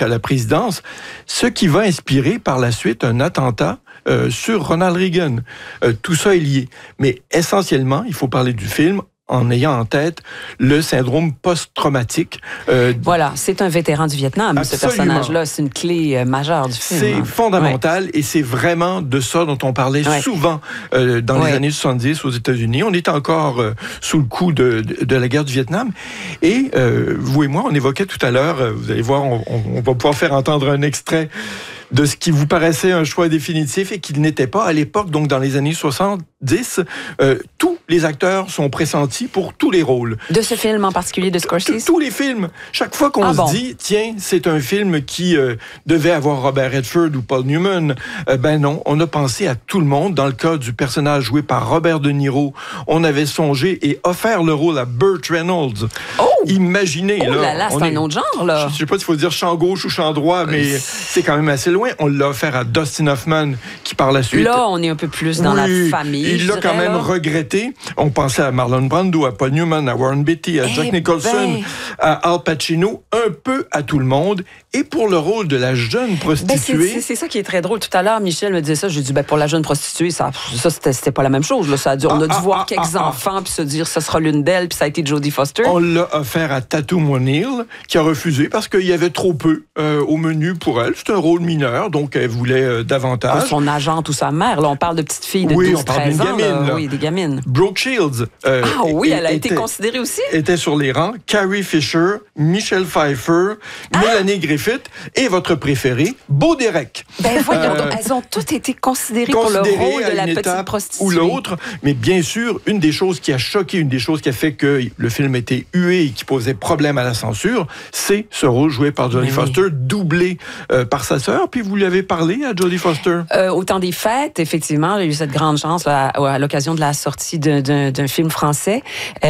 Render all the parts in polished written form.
donc à la présidence, ce qui va inspirer par la suite un attentat sur Ronald Reagan. Tout ça est lié. Mais essentiellement, il faut parler du film en ayant en tête le syndrome post-traumatique. Voilà, c'est un vétéran du Vietnam, absolument. Ce personnage-là. C'est une clé majeure du film. C'est fondamental et c'est vraiment de ça dont on parlait souvent dans les années 70 aux États-Unis. On était encore sous le coup de la guerre du Vietnam. Et vous et moi, on évoquait tout à l'heure, vous allez voir, on va pouvoir faire entendre un extrait de ce qui vous paraissait un choix définitif et qui n'était pas à l'époque, donc dans les années 70. Tous les acteurs sont pressentis pour tous les rôles. De ce film en particulier de Scorsese? Tous les films. Chaque fois qu'on se dit, tiens, c'est un film qui devait avoir Robert Redford ou Paul Newman, ben non, on a pensé à tout le monde. Dans le cas du personnage joué par Robert De Niro, on avait songé et offert le rôle à Burt Reynolds. Oh! Imaginez, là, c'est un autre genre, là. Je ne sais pas s'il faut dire champ gauche ou champ droit, mais c'est quand même assez loin. On l'a offert à Dustin Hoffman, qui par la suite... Là, on est un peu plus dans la famille. Il l'a quand même regretté. On pensait à Marlon Brando, à Paul Newman, à Warren Beatty, à Jack Nicholson, à Al Pacino, un peu à tout le monde. Et pour le rôle de la jeune prostituée... C'est ça qui est très drôle. Tout à l'heure, Michel me disait ça. J'ai dit, pour la jeune prostituée, ça c'était pas la même chose. Là. Ça a dû, on a dû voir quelques enfants puis se dire, ça sera l'une d'elles, puis ça a été Jodie Foster. On l'a offert à Tatum O'Neal, qui a refusé parce qu'il y avait trop peu au menu pour elle. C'est un rôle mineur, donc elle voulait davantage. Son agente ou sa mère, là, on parle de petites filles de 12-13 ans. Là. Oui, des gamines. Brooke Shields. Elle a été considérée aussi. Était sur les rangs. Carrie Fisher, Michelle Pfeiffer, Melanie Griffith et votre préférée, Bo Derek. Ben voyons donc, elles ont toutes été considérées pour le rôle de la petite prostituée. Ou l'autre, mais bien sûr, une des choses qui a choqué, une des choses qui a fait que le film était hué et qui posait problème à la censure, c'est ce rôle joué par Jodie Foster, doublé par sa sœur. Puis vous lui avez parlé à Jodie Foster? Au temps des fêtes, effectivement, j'ai eu cette grande chance là, à l'occasion de la sortie d'un film français.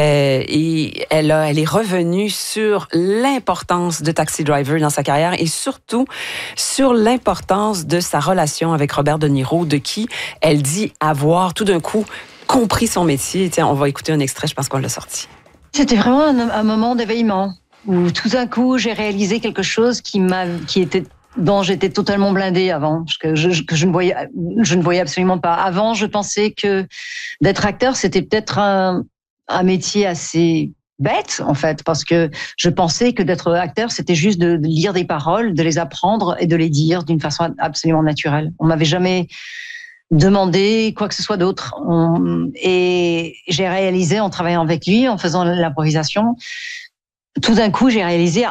Et elle est revenue sur l'importance de Taxi Driver dans sa carrière et surtout sur l'importance de sa relation avec Robert De Niro, de qui elle dit avoir tout d'un coup compris son métier. Tiens, on va écouter un extrait, je pense qu'on l'a sorti. C'était vraiment un moment d'éveillement où tout d'un coup j'ai réalisé quelque chose dont j'étais totalement blindée avant, que je ne voyais absolument pas. Avant, je pensais que d'être acteur, c'était peut-être un métier assez bête, en fait, parce que je pensais que d'être acteur, c'était juste de lire des paroles, de les apprendre et de les dire d'une façon absolument naturelle. On m'avait jamais demandé quoi que ce soit d'autre. Et j'ai réalisé, en travaillant avec lui, en faisant l'improvisation, tout d'un coup, j'ai réalisé,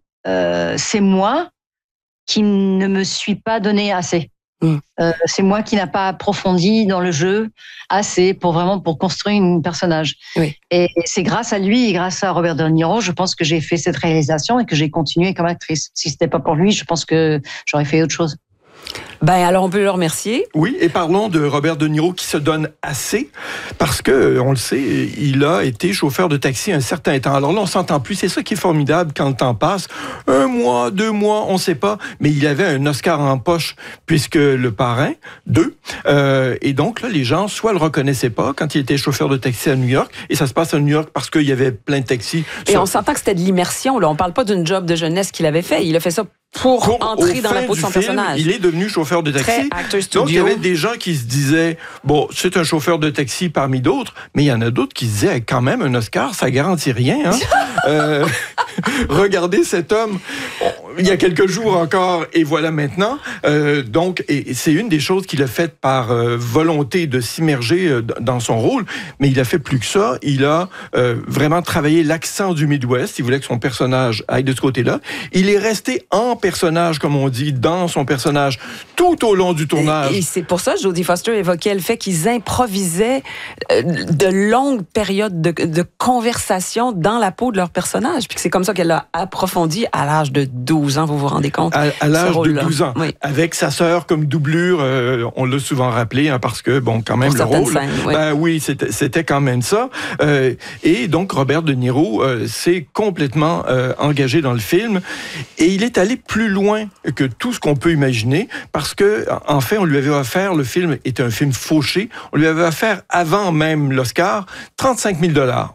c'est moi qui ne me suis pas donné assez. C'est moi qui n'a pas approfondi dans le jeu assez pour construire un personnage. Oui. Et c'est grâce à lui et grâce à Robert De Niro, je pense que j'ai fait cette réalisation et que j'ai continué comme actrice. Si c'était pas pour lui, je pense que j'aurais fait autre chose. Alors on peut le remercier. Oui, et parlons de Robert De Niro qui se donne assez parce que, on le sait, il a été chauffeur de taxi un certain temps. Alors là, on s'entend plus. C'est ça qui est formidable quand le temps passe. 1 mois, 2 mois, on ne sait pas. Mais il avait un Oscar en poche puisque Le Parrain 2. Et donc là, les gens soit le reconnaissaient pas quand il était chauffeur de taxi à New York. Et ça se passe à New York parce qu'il y avait plein de taxis. Et on s'entend que c'était de l'immersion. Là, on parle pas d'une job de jeunesse qu'il avait fait. Il a fait ça pour entrer dans la peau de son personnage. Il est devenu chauffeur de taxi. Donc, il y avait des gens qui se disaient, c'est un chauffeur de taxi parmi d'autres, mais il y en a d'autres qui se disaient, quand même, un Oscar, ça garantit rien. Hein? Regardez cet homme, il y a quelques jours encore, et voilà maintenant. Donc, et c'est une des choses qu'il a faites par volonté de s'immerger dans son rôle, mais il a fait plus que ça. Il a vraiment travaillé l'accent du Midwest. Il voulait que son personnage aille de ce côté-là. Il est resté en personnage, comme on dit, dans son personnage, tout au long du tournage. Et c'est pour ça que Jodie Foster évoquait le fait qu'ils improvisaient de longues périodes de conversation dans la peau de leur personnage. Puis c'est comme ça qu'elle a approfondi à l'âge de 12 ans, vous vous rendez compte? À l'âge de 12 ans. Oui. Avec sa sœur comme doublure, on l'a souvent rappelé, parce que, quand même, le rôle... Scènes, oui, c'était quand même ça. Et donc, Robert De Niro s'est complètement engagé dans le film. Et il est allé plus loin que tout ce qu'on peut imaginer, parce que, en fait, on lui avait offert, le film était un film fauché, on lui avait offert, avant même l'Oscar, 35 000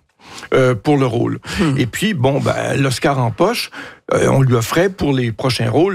$ pour le rôle. Et puis, l'Oscar en poche, on lui offrait pour les prochains rôles